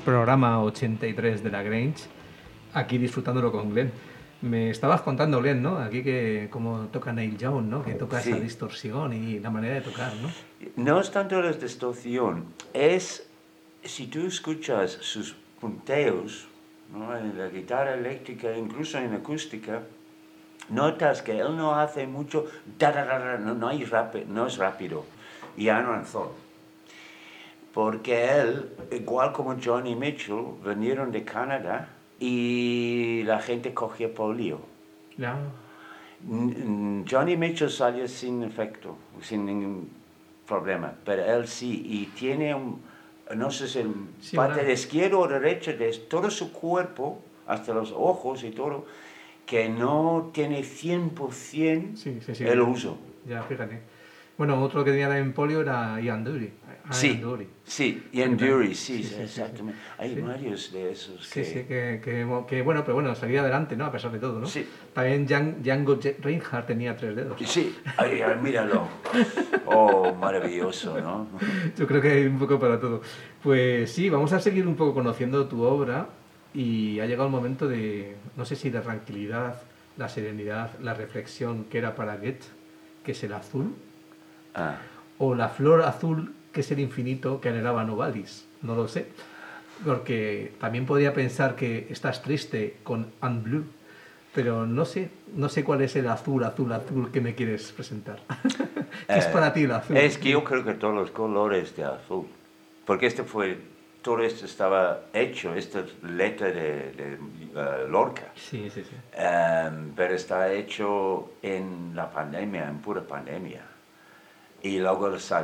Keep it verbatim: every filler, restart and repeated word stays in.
programa ochenta y tres de La Grange, aquí disfrutándolo con Glenn. Me estabas contando, Glenn, ¿no? Aquí que como toca Neil Young, ¿no? Que toca Sí. esa distorsión y la manera de tocar, ¿no? No es tanto la distorsión, es si tú escuchas sus punteos, ¿no? En la guitarra eléctrica, incluso en acústica, notas que él no hace mucho, da, da, da, da, no, no, hay rápido, no es rápido, y Aaron Thorpe. Porque él, igual como Johnny Mitchell, vinieron de Canadá y la gente cogía polio. Ya. Johnny Mitchell salió sin efecto, sin ningún problema, pero él sí, y tiene un, no sé si el Sí, parte una- izquierdo o derecho de todo su cuerpo, hasta los ojos y todo, que no tiene cien por ciento Sí, sí, sí. el uso. Ya, fíjate. Bueno, otro que tenía en polio era Ian Dury. Ian Sí, Dury. sí, y en Que también- Dury, sí, sí, sí, sí, sí. exactamente. Hay Sí. varios de esos Sí, que... sí, que, que, que bueno, pero bueno, salía adelante, ¿no? A pesar de todo, ¿no? Sí. También Jan- Django Je- Reinhardt tenía tres dedos. Sí, ay, ay, míralo. Oh, maravilloso, ¿no? Yo creo que hay un poco para todo. Pues sí, vamos a seguir un poco conociendo tu obra y ha llegado el momento de, no sé si de tranquilidad, la serenidad, la reflexión que era para Goethe, que es el azul, Ah. o la flor azul, que es el infinito que anhelaba Novalis. No lo sé. Porque también podría pensar que estás triste con Un Blue, pero no sé, no sé cuál es el azul, azul, azul que me quieres presentar. ¿Qué es Eh, para ti el azul? Es que yo creo que todos los colores de azul, porque este fue, todo esto estaba hecho, esta letra de, de uh, Lorca, Sí, sí, sí. um, pero está hecho en la pandemia, en pura pandemia. Y luego salió